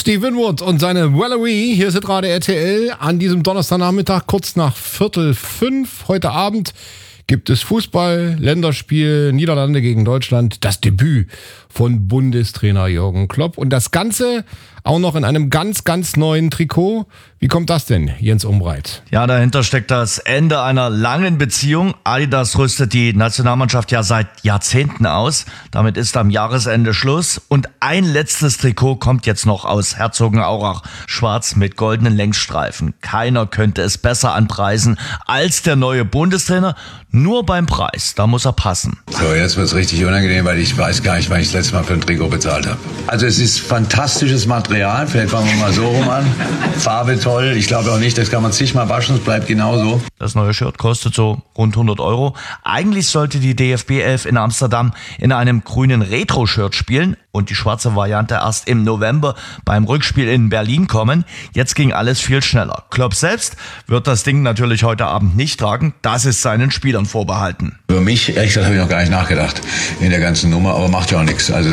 Steve Winwood und seine Valerie, hier ist gerade RTL an diesem Donnerstagnachmittag, kurz nach 4:45. Heute Abend gibt es Fußball, Länderspiel, Niederlande gegen Deutschland, das Debüt von Bundestrainer Jürgen Klopp. Und das Ganze auch noch in einem ganz, ganz neuen Trikot. Wie kommt das denn, Jens Umbreit? Ja, dahinter steckt das Ende einer langen Beziehung. Adidas rüstet die Nationalmannschaft ja seit Jahrzehnten aus. Damit ist am Jahresende Schluss. Und ein letztes Trikot kommt jetzt noch aus Herzogenaurach. Schwarz mit goldenen Längsstreifen. Keiner könnte es besser anpreisen als der neue Bundestrainer. Nur beim Preis, da muss er passen. So, jetzt wird's richtig unangenehm, weil ich weiß gar nicht, wann ich das letzte Mal für ein Trikot bezahlt habe. Also es ist fantastisches Material, vielleicht fangen wir mal so rum an. Farbe toll, ich glaube auch nicht, das kann man zigmal waschen, es bleibt genauso. Das neue Shirt kostet so rund 100 €. Eigentlich sollte die DFB 11 in Amsterdam in einem grünen Retro-Shirt spielen und die schwarze Variante erst im November beim Rückspiel in Berlin kommen. Jetzt ging alles viel schneller. Klopp selbst wird das Ding natürlich heute Abend nicht tragen, das ist seinen Spielern vorbehalten. Über mich, ehrlich gesagt, habe ich noch gar nicht nachgedacht in der ganzen Nummer, aber macht ja auch nichts. Also